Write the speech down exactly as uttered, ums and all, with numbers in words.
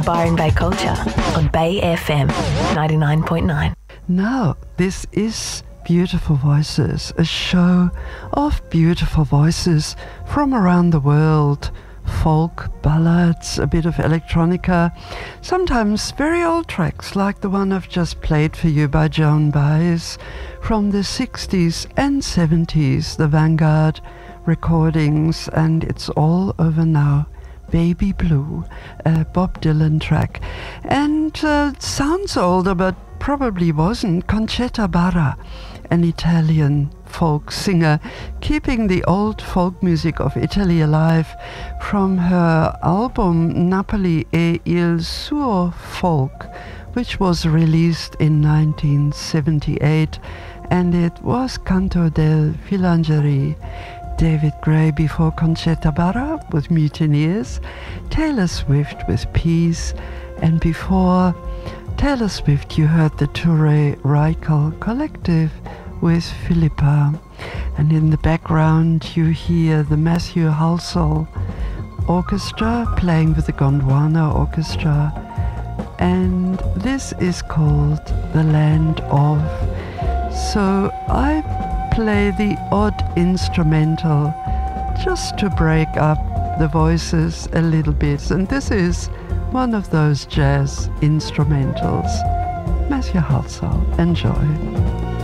Byron Bay Culture on Bay F M ninety-nine point nine. Now, this is Beautiful Voices, a show of beautiful voices from around the world. Folk, ballads, a bit of electronica, sometimes very old tracks like the one I've just played for you by Joan Baez from the sixties and seventies, the Vanguard recordings, and it's all over now. Baby Blue, a Bob Dylan track. And uh, it sounds older, but probably wasn't. Concetta Barra, an Italian folk singer, keeping the old folk music of Italy alive from her album Napoli e il suo folk, which was released in nineteen seventy-eight, and it was Canto del Filangieri. David Gray before Concetta Barra with Mutineers, Taylor Swift with Peace, and before Taylor Swift you heard the Touré Reichel Collective with Philippa, and in the background you hear the Matthew Halsall Orchestra playing with the Gondwana Orchestra, and this is called The Land of. So I play the odd instrumental just to break up the voices a little bit, and this is one of those jazz instrumentals. Matthew Halsall, enjoy.